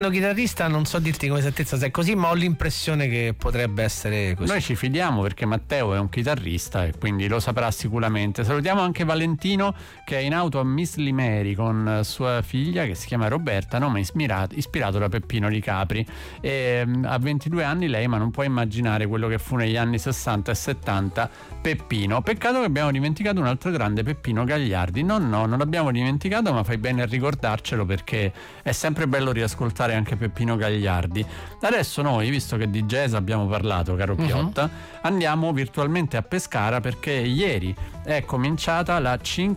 chitarrista non so dirti con esattezza se è così, ma ho l'impressione che potrebbe essere così. Noi ci fidiamo perché Matteo è un chitarrista e quindi lo saprà sicuramente. Salutiamo anche Valentino, che è in auto a Miss Limeri con sua figlia che si chiama Roberta, nome ispirato da Peppino Di Capri, e ha 22 anni lei, ma non può immaginare quello che fu negli anni 60 e 70 Peppino. Peccato che abbiamo dimenticato un altro grande, Peppino Gagliardi. No, non l'abbiamo dimenticato, ma fai bene a ricordarcelo perché è sempre bello riascoltare anche Peppino Gagliardi. Adesso noi, visto che di jazz abbiamo parlato, caro Piotta, andiamo virtualmente a Pescara perché ieri è cominciata la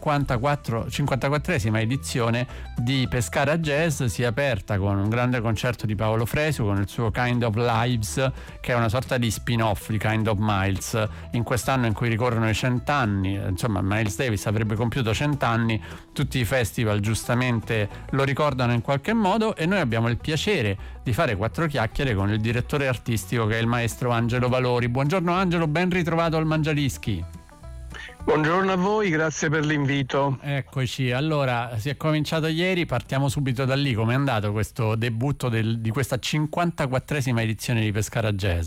54esima edizione di Pescara Jazz. Si è aperta con un grande concerto di Paolo Fresu con il suo Kind of Lives, che è una sorta di spin-off di Kind of Miles. In quest'anno in cui ricorrono i 100 anni, insomma Miles Davis avrebbe compiuto 100 anni, tutti i festival giustamente lo ricordano in qualche modo, e noi abbiamo il piacere di fare quattro chiacchiere con il direttore artistico, che è il maestro Angelo Valori. Buongiorno Angelo, ben ritrovato al Mangiadischi. Buongiorno a voi, grazie per l'invito. Eccoci, allora si è cominciato ieri, partiamo subito da lì. Com'è andato questo debutto di questa 54esima edizione di Pescara Jazz?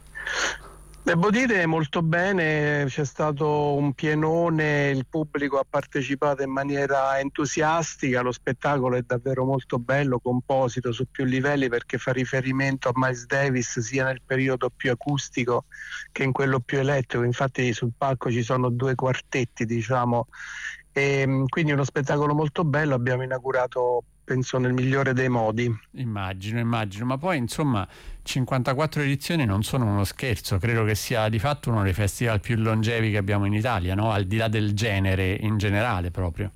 Devo dire molto bene, c'è stato un pienone, il pubblico ha partecipato in maniera entusiastica, lo spettacolo è davvero molto bello, composito su più livelli perché fa riferimento a Miles Davis sia nel periodo più acustico che in quello più elettrico. Infatti sul palco ci sono due quartetti, diciamo, e quindi uno spettacolo molto bello. Abbiamo inaugurato, penso, nel migliore dei modi. Immagino, ma poi insomma 54 edizioni non sono uno scherzo, credo che sia di fatto uno dei festival più longevi che abbiamo in Italia, no? Al di là del genere in generale proprio.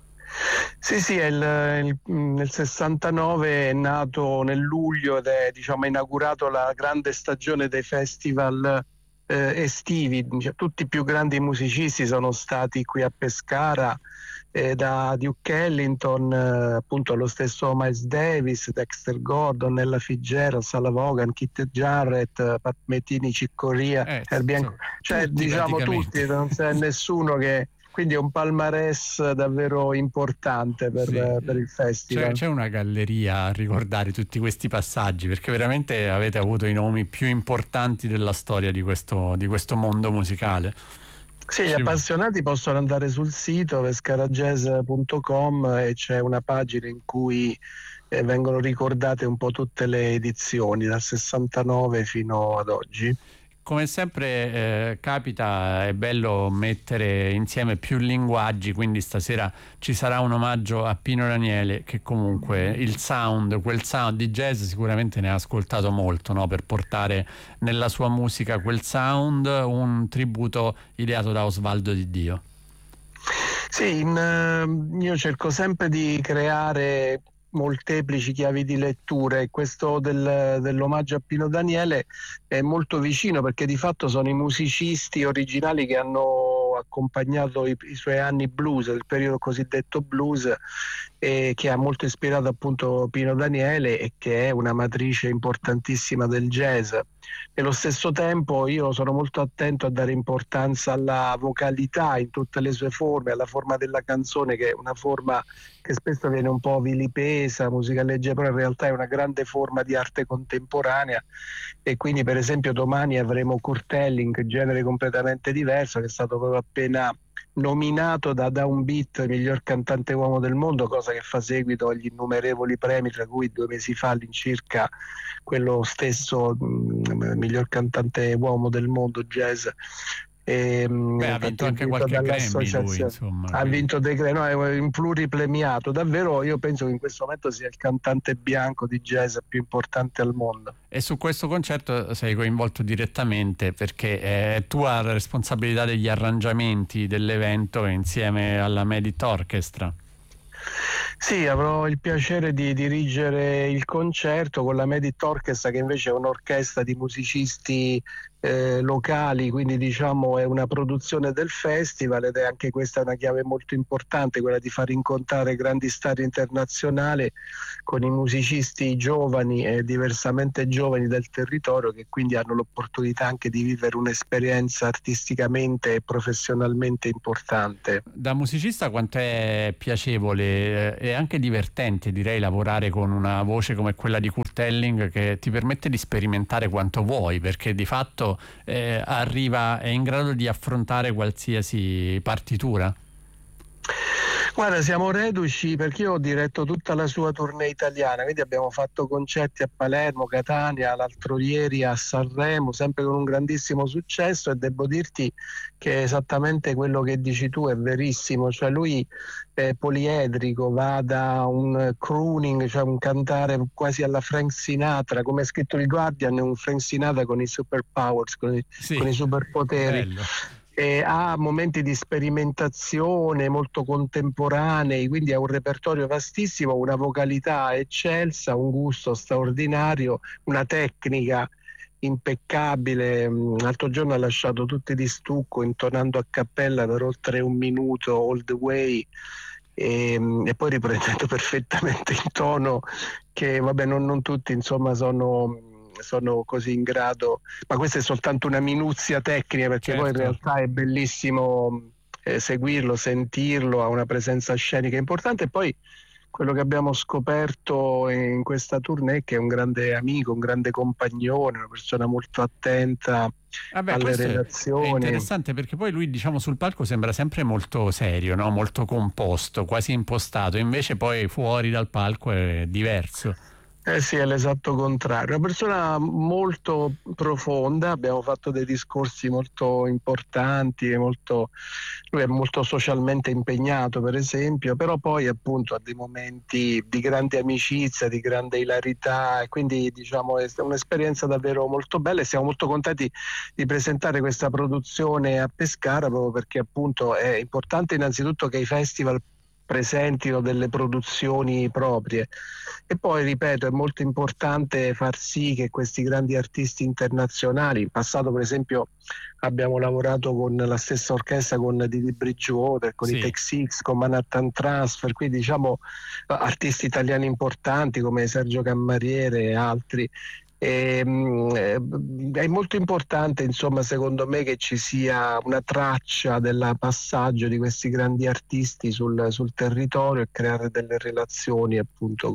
Sì, nel 69 è nato nel luglio ed è, diciamo, inaugurato la grande stagione dei festival estivi. Tutti i più grandi musicisti sono stati qui a Pescara, da Duke Ellington, appunto lo stesso Miles Davis, Dexter Gordon, Ella Fitzgerald, Sala Vaughan, Keith Jarrett, Pat Metheny, Chick Corea, Herbie Hancock, cioè tutti, diciamo tutti, non c'è nessuno che... Quindi è un palmarès davvero importante per il festival. C'è una galleria a ricordare tutti questi passaggi, perché veramente avete avuto i nomi più importanti della storia di questo mondo musicale. Sì, gli appassionati possono andare sul sito pescarajazz.com e c'è una pagina in cui vengono ricordate un po' tutte le edizioni dal 69 fino ad oggi. Come sempre capita, è bello mettere insieme più linguaggi, quindi stasera ci sarà un omaggio a Pino Daniele, che comunque quel sound di jazz sicuramente ne ha ascoltato molto, no? Per portare nella sua musica quel sound, un tributo ideato da Osvaldo Di Dio. Sì, io cerco sempre di creare molteplici chiavi di lettura e questo dell'omaggio a Pino Daniele è molto vicino, perché di fatto sono i musicisti originali che hanno accompagnato i suoi anni blues, il periodo cosiddetto blues, che ha molto ispirato appunto Pino Daniele e che è una matrice importantissima del jazz. Nello stesso tempo io sono molto attento a dare importanza alla vocalità in tutte le sue forme, alla forma della canzone, che è una forma che spesso viene un po' vilipesa, musica leggera, però in realtà è una grande forma di arte contemporanea. E quindi per esempio domani avremo Kurt Elling, genere completamente diverso, che è stato proprio appena nominato da Downbeat miglior cantante uomo del mondo, cosa che fa seguito agli innumerevoli premi, tra cui 2 mesi fa all'incirca quello stesso miglior cantante uomo del mondo jazz. Ha vinto anche qualche Grammy lui, insomma. Ha vinto dei Grammy, no, è un pluripremiato. Davvero io penso che in questo momento sia il cantante bianco di jazz più importante al mondo. E su questo concerto sei coinvolto direttamente, perché è tua responsabilità degli arrangiamenti dell'evento insieme alla Medit Orchestra. Sì, avrò il piacere di dirigere il concerto con la Medit Orchestra, che invece è un'orchestra di musicisti locali, quindi diciamo è una produzione del festival, ed è anche questa una chiave molto importante, quella di far incontrare grandi star internazionali con i musicisti giovani e diversamente giovani del territorio, che quindi hanno l'opportunità anche di vivere un'esperienza artisticamente e professionalmente importante. Da musicista quanto è piacevole e anche divertente, direi, lavorare con una voce come quella di Kurt Elling, che ti permette di sperimentare quanto vuoi, perché di fatto è in grado di affrontare qualsiasi partitura. Guarda, siamo reduci perché io ho diretto tutta la sua tournée italiana, quindi abbiamo fatto concerti a Palermo, Catania, l'altro ieri a Sanremo, sempre con un grandissimo successo, e devo dirti che esattamente quello che dici tu è verissimo, cioè lui è poliedrico, va da un crooning, cioè un cantare quasi alla Frank Sinatra, come ha scritto il Guardian, è un Frank Sinatra con i superpowers, con i superpoteri. Bello. Ha momenti di sperimentazione molto contemporanei, quindi ha un repertorio vastissimo, una vocalità eccelsa, un gusto straordinario, una tecnica impeccabile. L'altro giorno ha lasciato tutti di stucco intonando a cappella per oltre un minuto All the Way, e poi riprendendo perfettamente il tono, che vabbè non tutti insomma sono così in grado, ma questa è soltanto una minuzia tecnica, perché certo. Poi in realtà è bellissimo seguirlo, sentirlo, ha una presenza scenica importante. E poi quello che abbiamo scoperto in questa tournée è che è un grande amico, un grande compagnone, una persona molto attenta alle relazioni. È interessante perché poi lui, diciamo, sul palco sembra sempre molto serio, no? Molto composto, quasi impostato, invece poi fuori dal palco è diverso. Sì, è l'esatto contrario. Una persona molto profonda, abbiamo fatto dei discorsi molto importanti, lui è molto socialmente impegnato, per esempio, però poi appunto ha dei momenti di grande amicizia, di grande ilarità, e quindi diciamo è un'esperienza davvero molto bella, e siamo molto contenti di presentare questa produzione a Pescara, proprio perché appunto è importante innanzitutto che i festival presentino delle produzioni proprie, e poi ripeto è molto importante far sì che questi grandi artisti internazionali, in passato per esempio abbiamo lavorato con la stessa orchestra, con Didi Bridgewater, con i Tex-X, con Manhattan Transfer, quindi diciamo artisti italiani importanti come Sergio Cammariere e altri. È molto importante, insomma, secondo me, che ci sia una traccia del passaggio di questi grandi artisti sul territorio, e creare delle relazioni appunto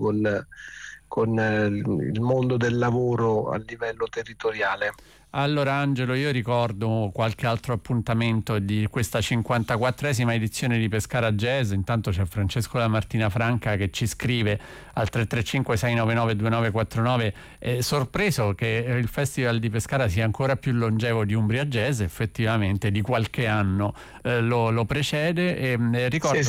con il mondo del lavoro a livello territoriale. Allora Angelo, io ricordo qualche altro appuntamento di questa 54esima edizione di Pescara Jazz. Intanto c'è Francesco La Martina Franca che ci scrive al 335 699 2949, sorpreso che il Festival di Pescara sia ancora più longevo di Umbria Jazz. Effettivamente di qualche anno lo precede, e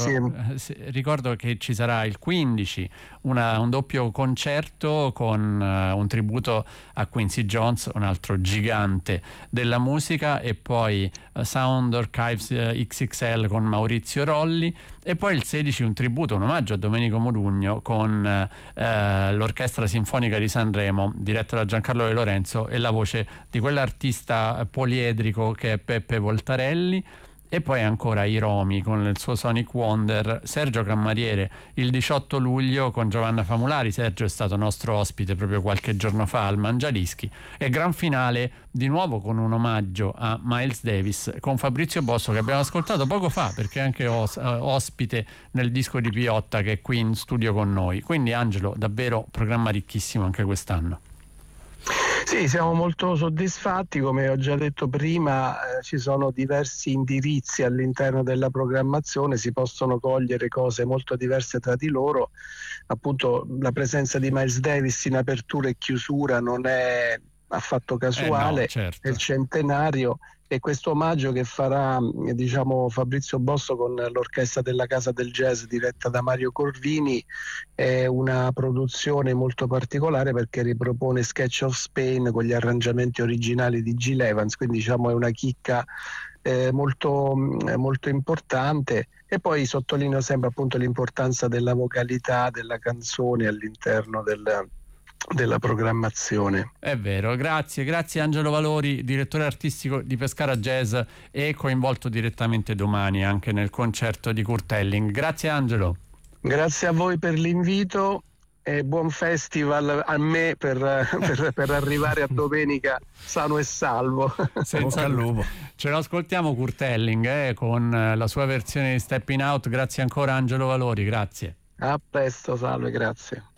ricordo che ci sarà il 15 un doppio concerto con un tributo a Quincy Jones, un altro gigante della musica, e poi Sound Archives XXL con Maurizio Rolli, e poi il 16 un tributo, un omaggio a Domenico Modugno con l'Orchestra Sinfonica di Sanremo diretta da Giancarlo De Lorenzo e la voce di quell'artista poliedrico che è Peppe Voltarelli. E poi ancora i Romi con il suo Sonic Wonder, Sergio Cammariere il 18 luglio con Giovanna Famulari. Sergio è stato nostro ospite proprio qualche giorno fa al Mangiadischi, e gran finale di nuovo con un omaggio a Miles Davis con Fabrizio Bosso, che abbiamo ascoltato poco fa perché è anche ospite nel disco di Piotta, che è qui in studio con noi. Quindi Angelo, davvero programma ricchissimo anche quest'anno. Sì, siamo molto soddisfatti, come ho già detto prima, ci sono diversi indirizzi all'interno della programmazione, si possono cogliere cose molto diverse tra di loro. Appunto la presenza di Miles Davis in apertura e chiusura non è affatto casuale, no, certo. È il centenario, e questo omaggio che farà diciamo Fabrizio Bosso con l'orchestra della Casa del Jazz diretta da Mario Corvini è una produzione molto particolare, perché ripropone Sketch of Spain con gli arrangiamenti originali di Gil Evans, quindi diciamo è una chicca molto importante. E poi sottolineo sempre appunto l'importanza della vocalità della canzone all'interno della programmazione. È vero, grazie Angelo Valori, direttore artistico di Pescara Jazz e coinvolto direttamente domani anche nel concerto di Kurt Elling. Grazie Angelo. Grazie a voi per l'invito e buon festival a me per arrivare a domenica sano e salvo. Senza lupo. Ce lo ascoltiamo Kurt Elling con la sua versione di Stepping Out. Grazie ancora Angelo Valori, grazie. A presto, salve, grazie.